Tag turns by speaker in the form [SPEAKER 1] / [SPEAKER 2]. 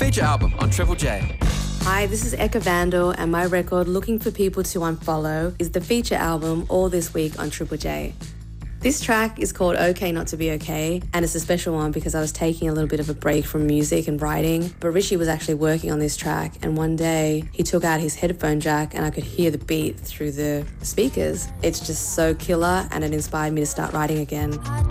[SPEAKER 1] feature album on Triple J.
[SPEAKER 2] Hi, this is Eka Vandal, and my record Looking for People to Unfollow is the feature album all this week on Triple J. This track is called Okay Not to Be Okay, and it's a special one because I was taking a little bit of a break from music and writing, but Richie was actually working on this track, and one day he took out his headphone jack and I could hear the beat through the speakers. It's just so killer, and it inspired me to start writing again.